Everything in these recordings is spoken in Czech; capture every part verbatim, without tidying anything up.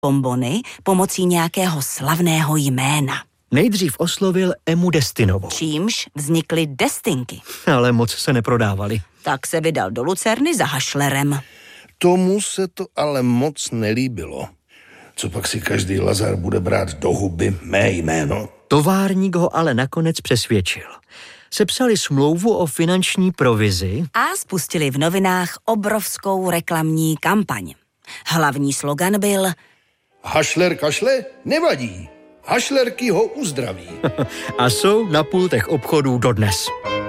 bonbony pomocí nějakého slavného jména. Nejdřív oslovil Emu Destinovou. Čímž vznikly destinky. Ale moc se neprodávaly. Tak se vydal do Lucerny za hašlerem. Tomu se to ale moc nelíbilo. Co pak si každý Lazar bude brát do huby mé jméno? Továrník ho ale nakonec přesvědčil. Sepsali smlouvu o finanční provizi a spustili v novinách obrovskou reklamní kampaň. Hlavní slogan byl Hašler kašle? Nevadí. Hašlerky ho uzdraví. A jsou na pultech obchodů dodnes.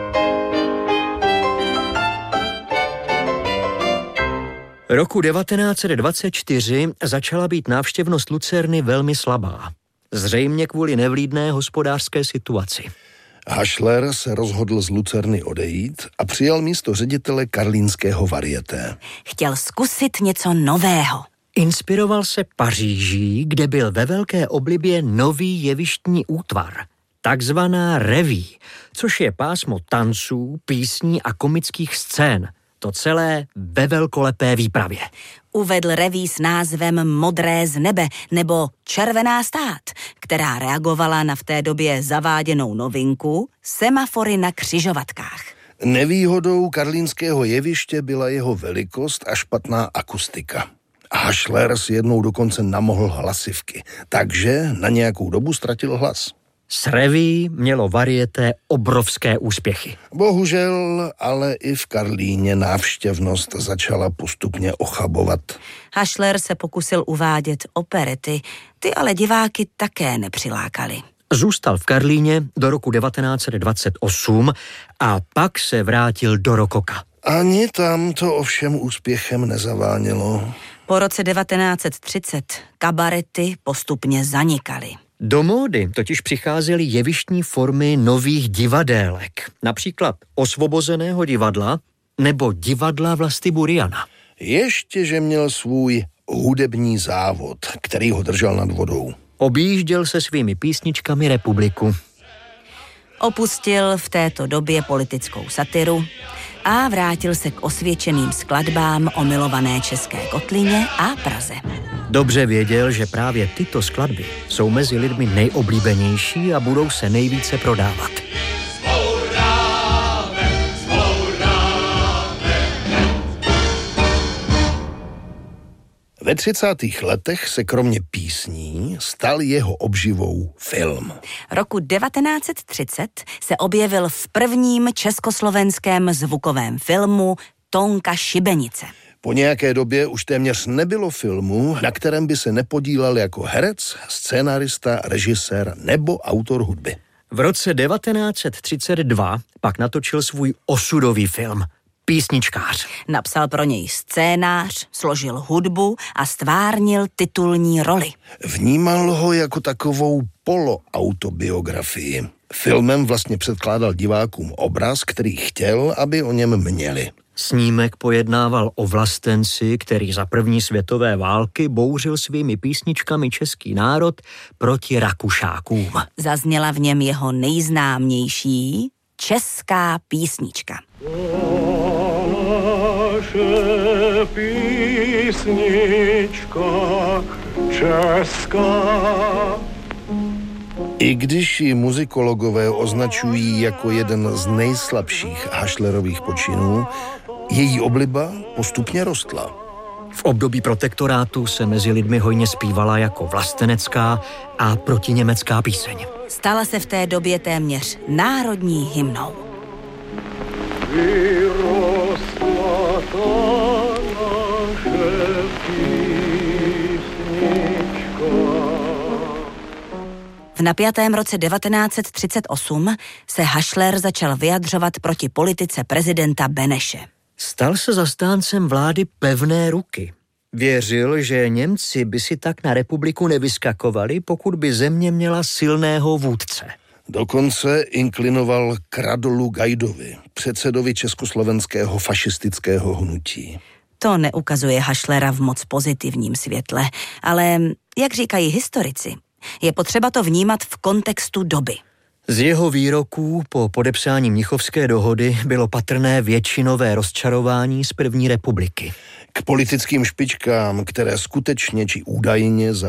Roku devatenáct dvacet čtyři začala být návštěvnost Lucerny velmi slabá. Zřejmě kvůli nevlídné hospodářské situaci. Hašler se rozhodl z Lucerny odejít a přijal místo ředitele karlínského varieté. Chtěl zkusit něco nového. Inspiroval se Paříží, kde byl ve velké oblibě nový jevištní útvar, takzvaná reví, což je pásmo tanců, písní a komických scén. To celé ve velkolepé výpravě. Uvedl reví s názvem Modré z nebe nebo Červená stát, která reagovala na v té době zaváděnou novinku semafory na křižovatkách. Nevýhodou karlínského jeviště byla jeho velikost a špatná akustika. Hašler si jednou dokonce namohl hlasivky, takže na nějakou dobu ztratil hlas. S reví mělo varieté obrovské úspěchy. Bohužel, ale i v Karlíně návštěvnost začala postupně ochabovat. Hašler se pokusil uvádět operety, ty ale diváky také nepřilákaly. Zůstal v Karlíně do roku devatenáct dvacet osm a pak se vrátil do Rokoka. Ani tam to ovšem úspěchem nezavánělo. Po roce devatenáct třicet kabarety postupně zanikaly. Do módy totiž přicházely jevištní formy nových divadélek, například Osvobozeného divadla nebo divadla Vlasty Buriana. Ještě, že měl svůj hudební závod, který ho držel nad vodou. Objížděl se svými písničkami republiku. Opustil v této době politickou satiru a vrátil se k osvědčeným skladbám o milované české kotlině a Praze. Dobře věděl, že právě tyto skladby jsou mezi lidmi nejoblíbenější a budou se nejvíce prodávat. Ve třicátých letech se kromě písní stal jeho obživou film. Roku devatenáct třicet se objevil v prvním československém zvukovém filmu Tonka Šibenice. Po nějaké době už téměř nebylo filmu, na kterém by se nepodílel jako herec, scénarista, režisér nebo autor hudby. V roce devatenáct třicet dva pak natočil svůj osudový film Písničkář. Napsal pro něj scénář, složil hudbu a stvárnil titulní roli. Vnímal ho jako takovou poloautobiografii. Filmem vlastně předkládal divákům obraz, který chtěl, aby o něm měli. Snímek pojednával o vlastenci, který za první světové války bouřil svými písničkami český národ proti Rakušákům. Zazněla v něm jeho nejznámější česká písnička. Naše písnička česká. I když ji muzikologové označují jako jeden z nejslabších Hašlerových počinů, její obliba postupně rostla. V období protektorátu se mezi lidmi hojně zpívala jako vlastenecká a protiněmecká píseň. Stala se v té době téměř národní hymnou. Vyrostla ta naše písnička. V napjatém roce devatenáct třicet osm se Hašler začal vyjadřovat proti politice prezidenta Beneše. Stal se zastáncem vlády pevné ruky. Věřil, že Němci by si tak na republiku nevyskakovali, pokud by země měla silného vůdce. Dokonce inklinoval k Radolu Gajdovi, předsedovi československého fašistického hnutí. To neukazuje Hašlera v moc pozitivním světle, ale, jak říkají historici, je potřeba to vnímat v kontextu doby. Z jeho výroků po podepsání Mnichovské dohody bylo patrné většinové rozčarování z první republiky. K politickým špičkám, které skutečně či údajně za